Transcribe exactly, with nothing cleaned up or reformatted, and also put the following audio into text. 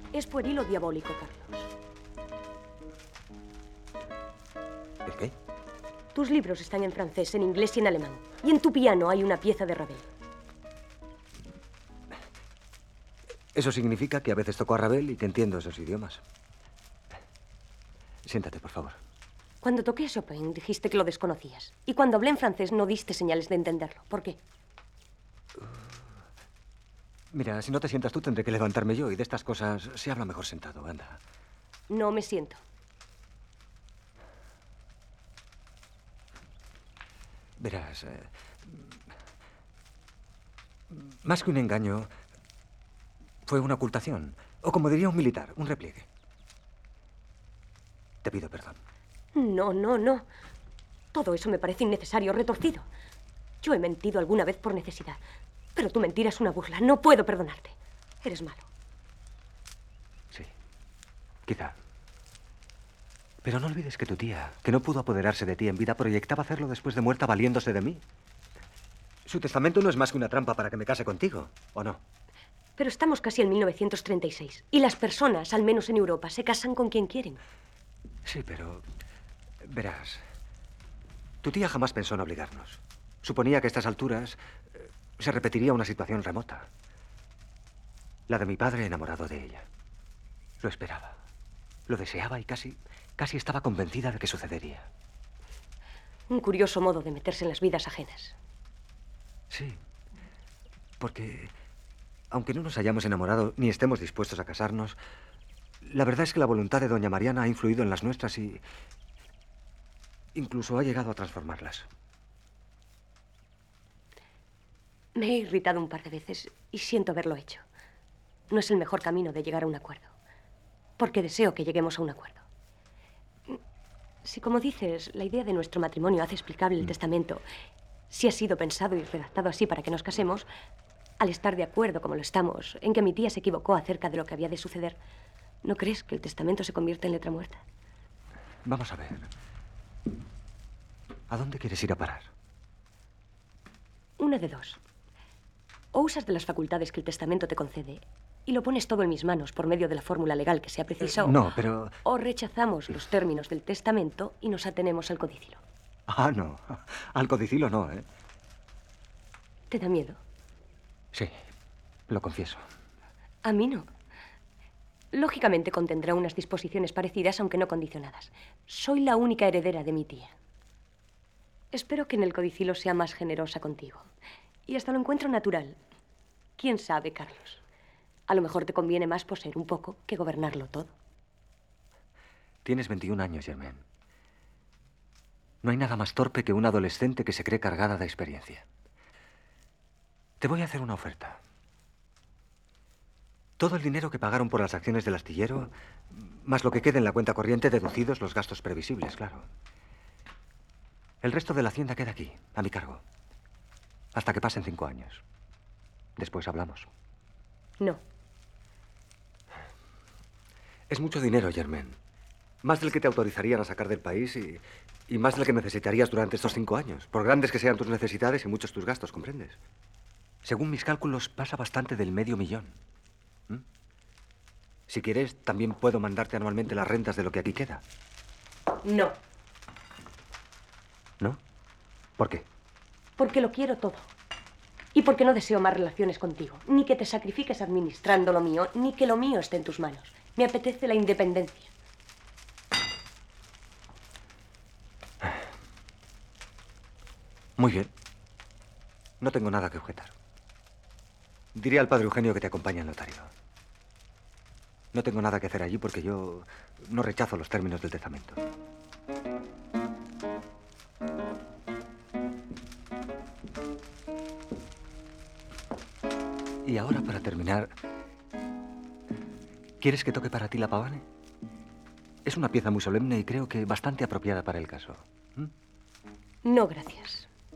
Es pueril o diabólico, Carlos. ¿El qué? Tus libros están en francés, en inglés y en alemán. Y en tu piano hay una pieza de Ravel. Eso significa que a veces toco a Ravel y que entiendo esos idiomas. Siéntate, por favor. Cuando toqué a Chopin dijiste que lo desconocías. Y cuando hablé en francés no diste señales de entenderlo. ¿Por qué? Mira, si no te sientas tú, tendré que levantarme yo. Y de estas cosas se habla mejor sentado. Anda. No me siento. Verás, eh, más que un engaño, fue una ocultación. O como diría un militar, un repliegue. Te pido perdón. No, no, no. Todo eso me parece innecesario, retorcido. Yo he mentido alguna vez por necesidad. Pero tu mentira es una burla. No puedo perdonarte. Eres malo. Sí, quizá. Pero no olvides que tu tía, que no pudo apoderarse de ti en vida, proyectaba hacerlo después de muerta valiéndose de mí. Su testamento no es más que una trampa para que me case contigo, ¿o no? Pero estamos casi en mil novecientos treinta y seis. Y las personas, al menos en Europa, se casan con quien quieren. Sí, pero... verás... Tu tía jamás pensó en obligarnos. Suponía que a estas alturas eh, se repetiría una situación remota. La de mi padre enamorado de ella. Lo esperaba. Lo deseaba y casi... casi estaba convencida de que sucedería. Un curioso modo de meterse en las vidas ajenas. Sí. Porque... aunque no nos hayamos enamorado ni estemos dispuestos a casarnos, la verdad es que la voluntad de doña Mariana ha influido en las nuestras y... incluso ha llegado a transformarlas. Me he irritado un par de veces y siento haberlo hecho. No es el mejor camino de llegar a un acuerdo. Porque deseo que lleguemos a un acuerdo. Si, como dices, la idea de nuestro matrimonio hace explicable el Mm. testamento, si ha sido pensado y redactado así para que nos casemos, al estar de acuerdo, como lo estamos, en que mi tía se equivocó acerca de lo que había de suceder, ¿no crees que el testamento se convierte en letra muerta? Vamos a ver. ¿A dónde quieres ir a parar? Una de dos. O usas de las facultades que el testamento te concede y lo pones todo en mis manos por medio de la fórmula legal que sea precisa. Eh, no, pero... O rechazamos los términos del testamento y nos atenemos al codicilo. Ah, no. Al codicilo no, ¿eh? ¿Te da miedo? Sí, lo confieso. A mí no. Lógicamente contendrá unas disposiciones parecidas, aunque no condicionadas. Soy la única heredera de mi tía. Espero que en el codicilo sea más generosa contigo. Y hasta lo encuentro natural. ¿Quién sabe, Carlos? A lo mejor te conviene más poseer un poco que gobernarlo todo. Tienes veintiún años, Germaine. No hay nada más torpe que una adolescente que se cree cargada de experiencia. Te voy a hacer una oferta. Todo el dinero que pagaron por las acciones del astillero, más lo que quede en la cuenta corriente, deducidos los gastos previsibles, claro. El resto de la hacienda queda aquí, a mi cargo. Hasta que pasen cinco años. Después hablamos. No. Es mucho dinero, Germaine. Más del que te autorizarían a sacar del país y, y más del que necesitarías durante estos cinco años. Por grandes que sean tus necesidades y muchos tus gastos, ¿comprendes? Según mis cálculos, pasa bastante del medio millón. ¿Mm? Si quieres, también puedo mandarte anualmente las rentas de lo que aquí queda. No. ¿No? ¿Por qué? Porque lo quiero todo. Y porque no deseo más relaciones contigo. Ni que te sacrifiques administrando lo mío, ni que lo mío esté en tus manos. Me apetece la independencia. Muy bien. No tengo nada que objetar. Diré al padre Eugenio que te acompañe al notario. No tengo nada que hacer allí porque yo no rechazo los términos del testamento. Y ahora, para terminar, ¿quieres que toque para ti la pavane? Es una pieza muy solemne y creo que bastante apropiada para el caso. ¿Mm? No, gracias.